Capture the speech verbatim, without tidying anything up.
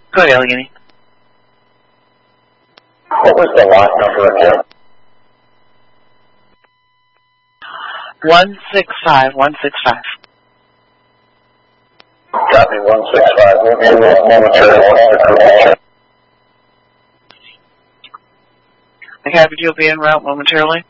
Go ahead, Allegheny. What was the lot number again? One six five, one six five. Copy, one six five. We'll be momentarily. I have you be en route momentarily.